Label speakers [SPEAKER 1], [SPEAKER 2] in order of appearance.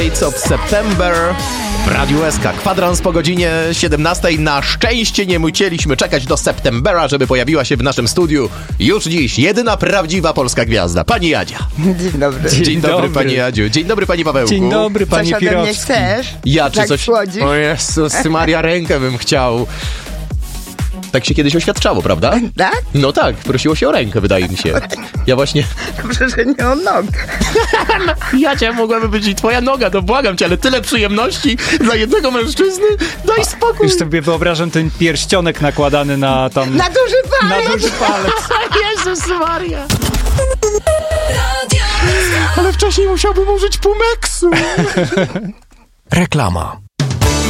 [SPEAKER 1] Dates of September w Radiu SK. Kwadrans po godzinie 17. Na szczęście nie musieliśmy czekać do Septembera, żeby pojawiła się w naszym studiu już dziś jedyna prawdziwa polska gwiazda, pani Jadzia.
[SPEAKER 2] Dzień dobry.
[SPEAKER 1] Dzień dobry, pani Jadziu. Dzień dobry, pani Pawełku.
[SPEAKER 3] Dzień dobry, panie
[SPEAKER 2] Coś ode mnie
[SPEAKER 3] Pirowski.
[SPEAKER 2] chcesz?
[SPEAKER 1] Ja czy
[SPEAKER 2] Tak
[SPEAKER 1] coś...
[SPEAKER 2] słodzisz?
[SPEAKER 1] O Jezus Maria, rękę bym chciał. Tak się kiedyś oświadczało, prawda?
[SPEAKER 2] Tak?
[SPEAKER 1] No tak, prosiło się o rękę, wydaje mi się. Ja właśnie...
[SPEAKER 2] Dobrze, że nie o nog.
[SPEAKER 1] Jadzia, mogłaby być i twoja noga, to błagam cię, ale tyle przyjemności dla jednego mężczyzny? Daj spokój.
[SPEAKER 3] Już sobie wyobrażam ten pierścionek nakładany na tam...
[SPEAKER 2] Na duży palec!
[SPEAKER 3] na duży palec.
[SPEAKER 1] Jezus Maria. Ale wcześniej musiałbym użyć Pumeksu.
[SPEAKER 4] Reklama.